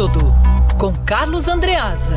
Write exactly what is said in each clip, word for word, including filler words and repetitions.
Método, com Carlos Andreasa.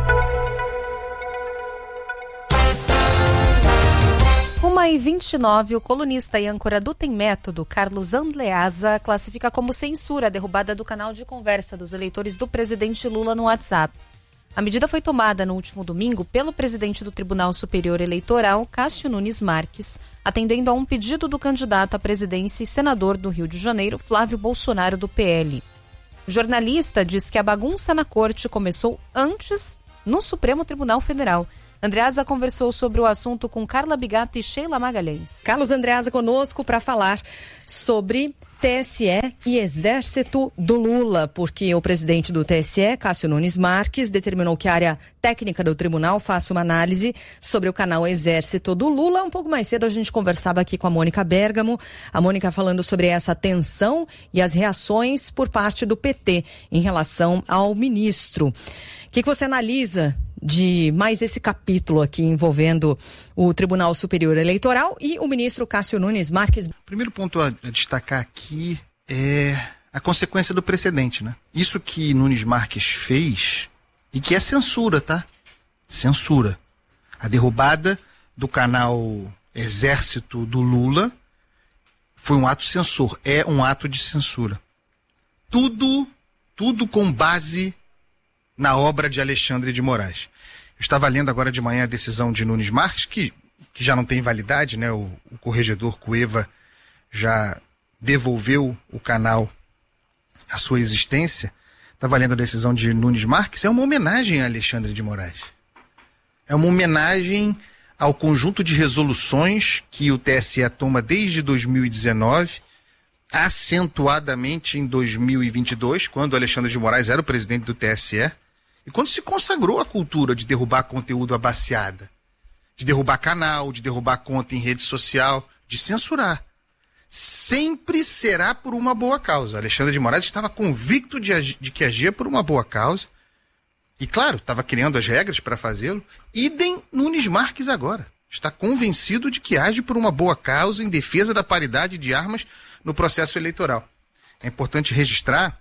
uma e vinte e nove, o colunista e âncora do Tem Método, Carlos Andreasa, classifica como censura a derrubada do canal de conversa dos eleitores do presidente Lula no WhatsApp. A medida foi tomada no último domingo pelo presidente do Tribunal Superior Eleitoral, Cássio Nunes Marques, atendendo a um pedido do candidato à presidência e senador do Rio de Janeiro, Flávio Bolsonaro, do P L. O jornalista diz que a bagunça na corte começou antes no Supremo Tribunal Federal. Andreasa conversou sobre o assunto com Carla Bigato e Sheila Magalhães. Carlos Andreasa conosco para falar sobre T S E e Exército do Lula, porque o presidente do T S E, Cássio Nunes Marques, determinou que a área técnica do tribunal faça uma análise sobre o canal Exército do Lula. Um pouco mais cedo a gente conversava aqui com a Mônica Bergamo, a Mônica falando sobre essa tensão e as reações por parte do P T em relação ao ministro. O que, que você analisa de mais esse capítulo aqui envolvendo o Tribunal Superior Eleitoral e o ministro Cássio Nunes Marques? O primeiro ponto a destacar aqui é a consequência do precedente, né? Isso que Nunes Marques fez, e que é censura, tá? Censura. A derrubada do canal Exército do Lula foi um ato censor, é um ato de censura. Tudo, tudo com base na obra de Alexandre de Moraes. Eu estava lendo agora de manhã a decisão de Nunes Marques, que, que já não tem validade, né? O, o corregedor Cueva já devolveu o canal à sua existência. Estava lendo a decisão de Nunes Marques, é uma homenagem a Alexandre de Moraes. É uma homenagem ao conjunto de resoluções que o T S E toma desde dois mil e dezenove, acentuadamente em dois mil e vinte e dois, quando Alexandre de Moraes era o presidente do T S E, e quando se consagrou a cultura de derrubar conteúdo abaciada, de derrubar canal, de derrubar conta em rede social, de censurar. Sempre será por uma boa causa. Alexandre de Moraes estava convicto de, agi- de que agia por uma boa causa, e claro, estava criando as regras para fazê-lo. Idem Nunes Marques agora. Está convencido de que age por uma boa causa em defesa da paridade de armas no processo eleitoral. É importante registrar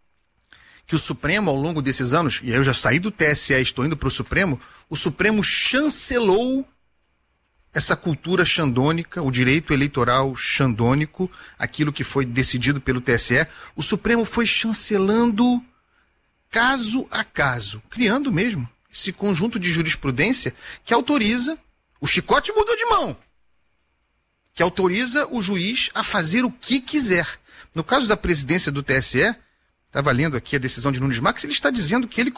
que o Supremo, ao longo desses anos, e eu já saí do T S E e estou indo para o Supremo, o Supremo chancelou essa cultura xandônica, o direito eleitoral xandônico, aquilo que foi decidido pelo T S E. O Supremo foi chancelando caso a caso, criando mesmo esse conjunto de jurisprudência que autoriza, o chicote mudou de mão, que autoriza o juiz a fazer o que quiser. No caso da presidência do T S E, estava lendo aqui a decisão de Nunes Marques, ele está dizendo que ele